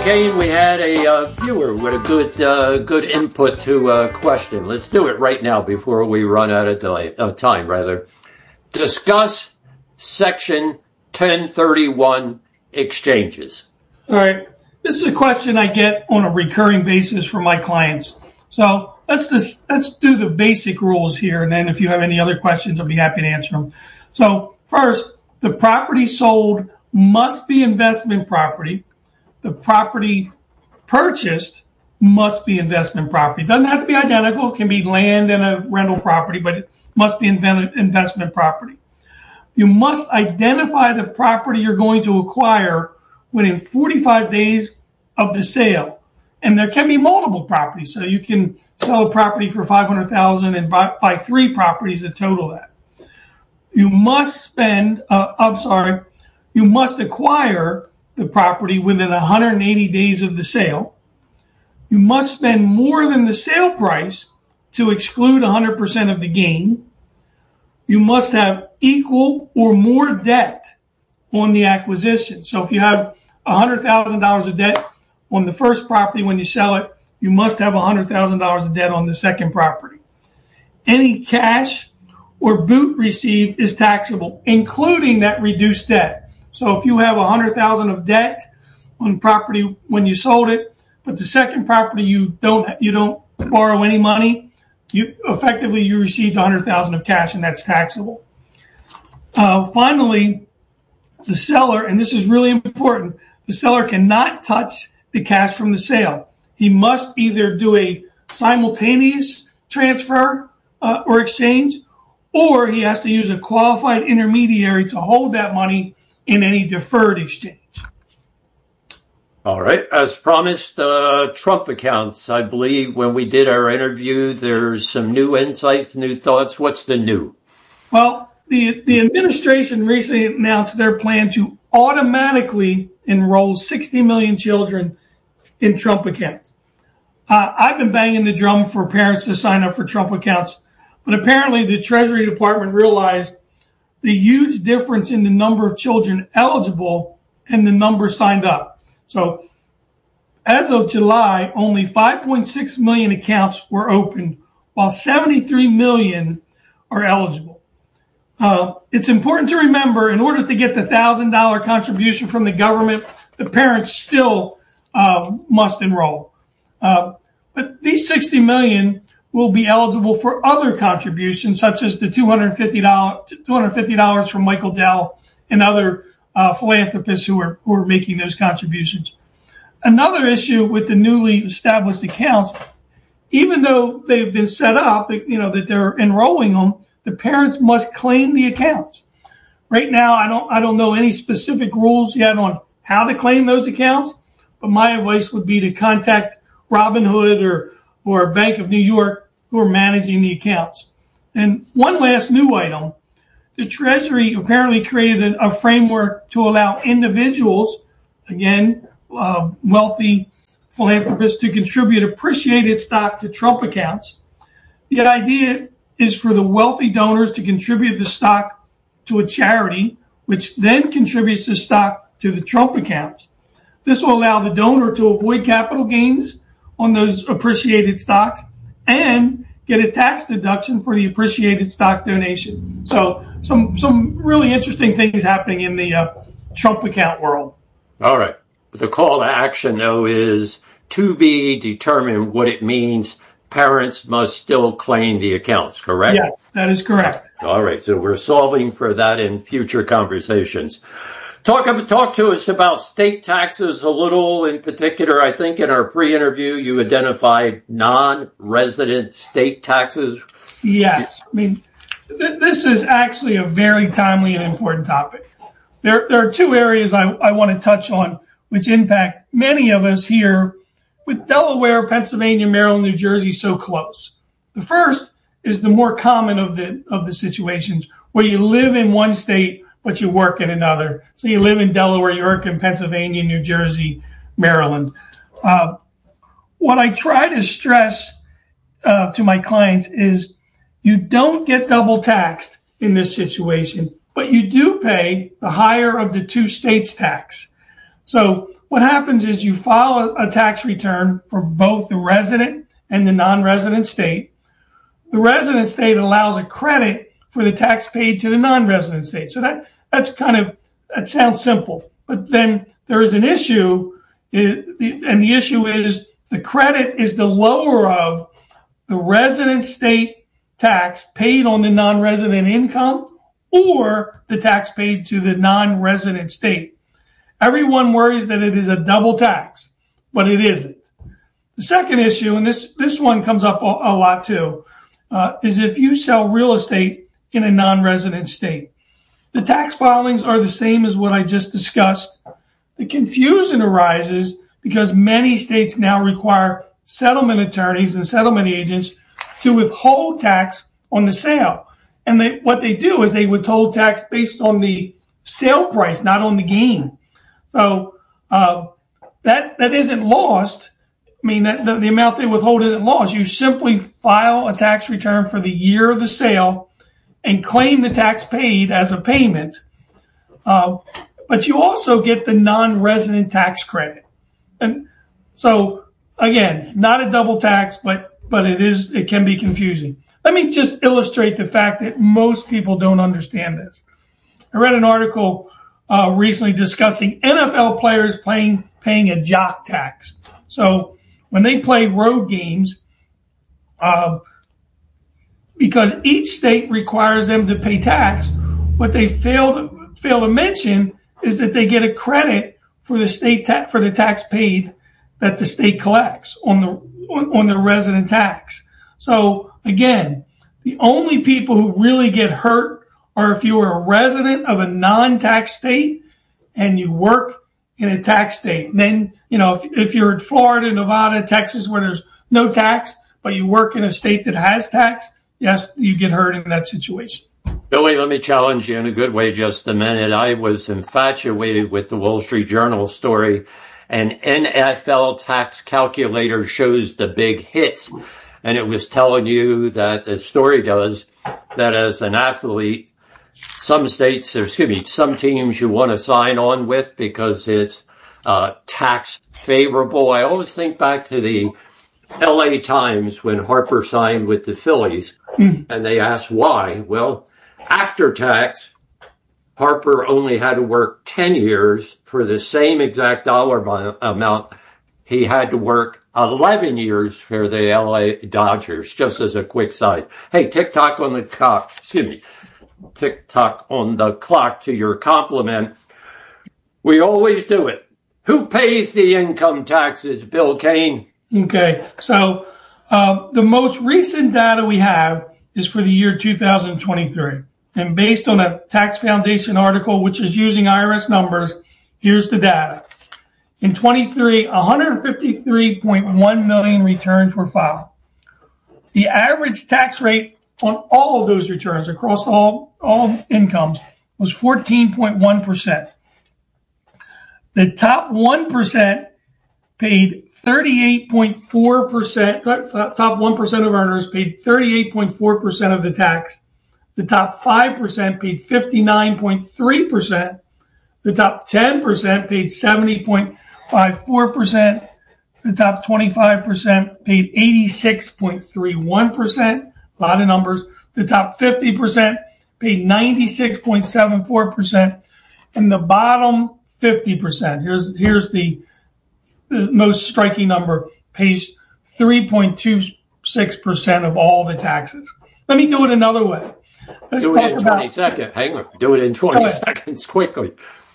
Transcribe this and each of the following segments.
Kane, we had a viewer with a good input to a question. Let's do it right now before we run out of time. Discuss Section 1031 exchanges. All right. This is a question I get on a recurring basis from my clients. So let's do the basic rules here, and then if you have any other questions, I'll be happy to answer them. So first, the property sold must be investment property. The property purchased must be investment property. It doesn't have to be identical. It can be land and a rental property, but it must be investment property. You must identify the property you're going to acquire within 45 days of the sale. And there can be multiple properties. So you can sell a property for $500,000 and buy 3 properties that total that. You must you must acquire the property within 180 days of the sale. You must spend more than the sale price to exclude 100% of the gain. You must have equal or more debt on the acquisition. So if you have $100,000 of debt on the first property when you sell it, you must have $100,000 of debt on the second property. Any cash or boot received is taxable, including that reduced debt. So if you have $100,000 of debt on property when you sold it, but the second property you don't borrow any money, you received $100,000 of cash, and that's taxable. Finally, the seller, and this is really important, the seller cannot touch the cash from the sale. He must either do a simultaneous transfer or exchange, or he has to use a qualified intermediary to hold that money in any deferred exchange. All right. As promised, Trump accounts. I believe when we did our interview, there's some new insights, new thoughts. What's the new? Well, the administration recently announced their plan to automatically enroll 60 million children in Trump accounts. I've been banging the drum for parents to sign up for Trump accounts, but apparently the Treasury Department realized the huge difference in the number of children eligible and the number signed up. So as of July, only 5.6 million accounts were opened, while 73 million are eligible. It's important to remember, in order to get the $1,000 contribution from the government, the parents still must enroll. But these 60 million will be eligible for other contributions, such as the $250 from Michael Dell and other philanthropists who are making those contributions. Another issue with the newly established accounts, even though they've been set up, that they're enrolling them, the parents must claim the accounts. Right now, I don't know any specific rules yet on how to claim those accounts, but my advice would be to contact Robinhood or Bank of New York, who are managing the accounts. And one last new item, the Treasury apparently created a framework to allow individuals, again, wealthy philanthropists, to contribute appreciated stock to Trump accounts. The idea is for the wealthy donors to contribute the stock to a charity, which then contributes the stock to the Trump accounts. This will allow the donor to avoid capital gains on those appreciated stocks and get a tax deduction for the appreciated stock donation. So some really interesting things happening in the Trump account world. All right. The call to action, though, is to be determined what it means. Parents must still claim the accounts, correct? Yeah, that is correct. All right. So we're solving for that in future conversations. Talk to us about state taxes a little. In particular, I think in our pre-interview, you identified non-resident state taxes. Yes. I mean, this is actually a very timely and important topic. There are 2 areas I want to touch on which impact many of us here with Delaware, Pennsylvania, Maryland, New Jersey so close. The first is the more common of the situations where you live in one state but you work in another. So you live in Delaware, you work in Pennsylvania, New Jersey, Maryland. What I try to stress to my clients is you don't get double taxed in this situation, but you do pay the higher of the 2 states tax. So what happens is you file a tax return for both the resident and the non-resident state. The resident state allows a credit for the tax paid to the non-resident state. So that sounds simple. But then there is an issue, and the issue is the credit is the lower of the resident state tax paid on the non-resident income or the tax paid to the non-resident state. Everyone worries that it is a double tax, but it isn't. The second issue, and this one comes up a lot too, is if you sell real estate in a non-resident state. The tax filings are the same as what I just discussed. The confusion arises because many states now require settlement attorneys and settlement agents to withhold tax on the sale. And what they do is they withhold tax based on the sale price, not on the gain. So that isn't lost. I mean, the amount they withhold isn't lost. You simply file a tax return for the year of the sale and claim the tax paid as a payment. But you also get the non-resident tax credit. And so, again, not a double tax, but it can be confusing. Let me just illustrate the fact that most people don't understand this. I read an article recently discussing NFL players paying a jock tax. So when they play road games, because each state requires them to pay tax, what they fail to mention is that they get a credit for the for the tax paid that the state collects on the resident tax. So again, the only people who really get hurt are if you are a resident of a non-tax state and you work in a tax state. And then, if you're in Florida, Nevada, Texas, where there's no tax, but you work in a state that has tax, yes, you get hurt in that situation. Billy, let me challenge you in a good way just a minute. I was infatuated with the Wall Street Journal story. An NFL tax calculator shows the big hits. And it was telling you that the story does that as an athlete, some teams you want to sign on with because it's tax favorable. I always think back to the LA Times when Harper signed with the Phillies and they asked why. Well, after tax, Harper only had to work 10 years for the same exact dollar amount. He had to work 11 years for the LA Dodgers, just as a quick side. Hey, tick-tock on the clock. Tick-tock on the clock to your compliment. We always do it. Who pays the income taxes, Bill Kane? Okay, so the most recent data we have is for the year 2023. And based on a Tax Foundation article, which is using IRS numbers, here's the data. In 23, 153.1 million returns were filed. The average tax rate on all of those returns across all incomes was 14.1%. The top 1% paid 38.4%, top 1% of earners paid 38.4% of the tax. The top 5% paid 59.3%. The top 10% paid 70.54%. The top 25% paid 86.31%. A lot of numbers. The top 50% paid 96.74%. And the bottom 50%, here's the most striking number, pays 3.26% of all the taxes. Let me do it another way. Do it in 20 seconds. Hang on. Do it in 20 seconds quickly.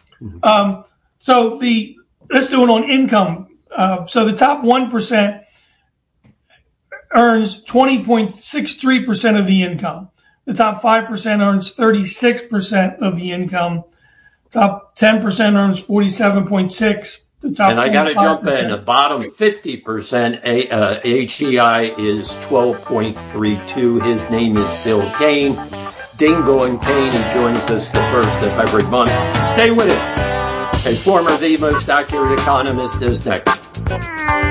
Let's do it on income. So the top 1% earns 20.63% of the income. The top 5% earns 36% of the income. Top 10% earns 47.6%. And I got to jump in. The bottom 50% HEI is 12.32. His name is Bill Kane. Dingle and Kane. He joins us the first of every month. Stay with it. A former The Most Accurate Economist is next.